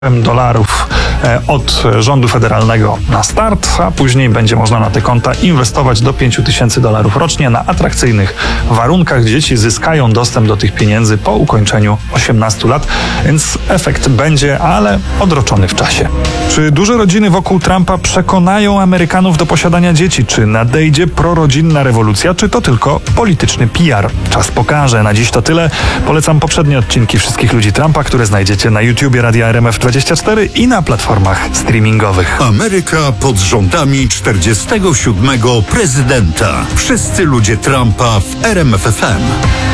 dolarów od rządu federalnego na start, a później będzie można na te konta inwestować do $5000 rocznie na atrakcyjnych warunkach. Dzieci zyskają dostęp do tych pieniędzy po ukończeniu 18 lat, więc efekt będzie, ale odroczony w czasie. Czy duże rodziny wokół Trumpa przekonają Amerykanów do posiadania dzieci? Czy nadejdzie prorodzinna rewolucja, czy to tylko polityczny PR? Czas pokaże. Na dziś to tyle. Polecam poprzednie odcinki Wszystkich ludzi Trumpa, które znajdziecie na YouTubie Radia RMF24 i na platformach streamingowych. Ameryka pod rządami 47. prezydenta. Wszyscy ludzie Trumpa w RMF FM.